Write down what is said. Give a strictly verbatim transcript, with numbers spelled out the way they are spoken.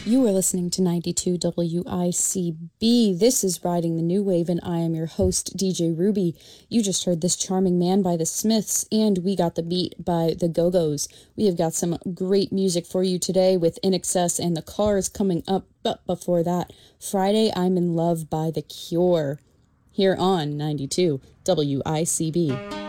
You are listening to ninety-two W I C B. This is Riding the New Wave, and I am your host, D J Ruby. You just heard This Charming Man by the Smiths, and We Got the Beat by the Go-Go's. We have got some great music for you today with In Excess and The Cars coming up, but before that, Friday I'm in Love by The Cure, here on ninety-two W I C B.